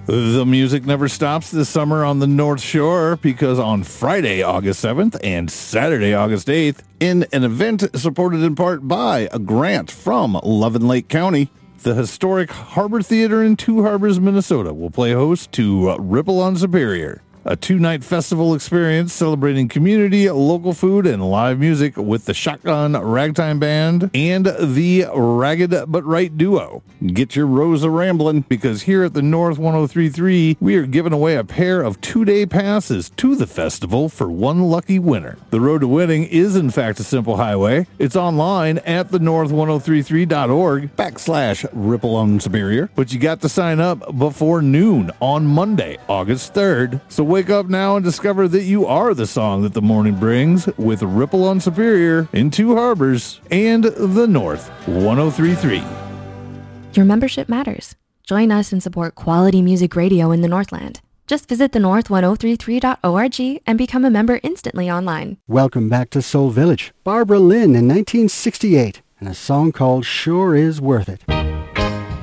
The music never stops this summer on the North Shore because on Friday, August 7th and Saturday, August 8th, in an event supported in part by a grant from Love and Lake County, the historic Harbor Theater in Two Harbors, Minnesota will play host to Ripple on Superior, a two-night festival experience celebrating community, local food, and live music with the Shotgun Ragtime Band and the Ragged But Right Duo. Get your Rosa ramblin', because here at the North 103.3, we are giving away a pair of 2-day passes to the festival for one lucky winner. The road to winning is, in fact, a simple highway. It's online at thenorth1033.org/Ripple on Superior, but you got to sign up before noon on Monday, August 3rd. So wake up now and discover that you are the song that the morning brings with Ripple on Superior in Two Harbors and the North 103.3. Your membership matters. Join us and support quality music radio in the Northland. Just visit thenorth1033.org and become a member instantly online. Welcome back to Soul Village. Barbara Lynn in 1968 and a song called Sure Is Worth It.